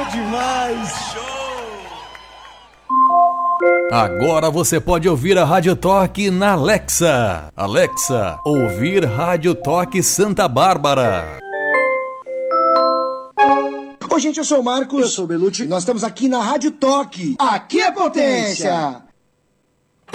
demais! Agora você pode ouvir a Rádio Toque na Alexa. Alexa, ouvir Rádio Toque Santa Bárbara. Oi, gente, eu sou o Marcos. Eu sou o Belucci. Nós estamos aqui na Rádio Toque. Aqui é potência!